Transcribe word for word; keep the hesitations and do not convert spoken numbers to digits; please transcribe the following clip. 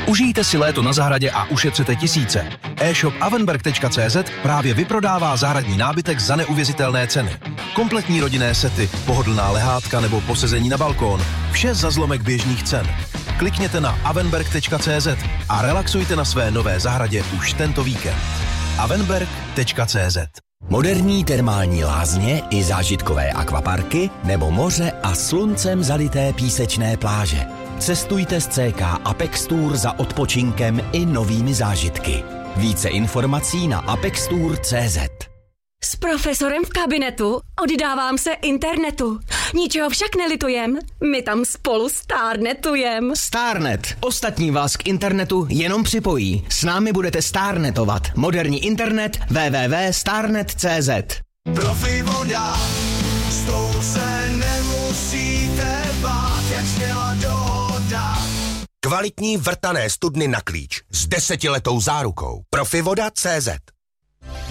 Užijte si léto na zahradě a ušetřete tisíce. E-shop avenberg tečka cé zet právě vyprodává zahradní nábytek za neuvěřitelné ceny. Kompletní rodinné sety, pohodlná lehátka nebo posezení na balkón. Vše za zlomek běžných cen. Klikněte na avenberg tečka cé zet a relaxujte na své nové zahradě už tento víkend. avenberg tečka cé zet. Moderní termální lázně i zážitkové akvaparky nebo moře a sluncem zalité písečné pláže. Cestujte s C K Apex Tour za odpočinkem i novými zážitky. Více informací na apex tour tečka cé zet. S profesorem v kabinetu oddávám se internetu. Ničeho však nelitujem, my tam spolu stárnetujem. Starnet. Ostatní vás k internetu jenom připojí. S námi budete starnetovat. Moderní internet w w w tečka starnet tečka cé zet. Profi voda, s tou se nemusíte bát, jak sněla dohoda. Kvalitní vrtané studny na klíč s desetiletou zárukou. Profivoda tečka cé zet.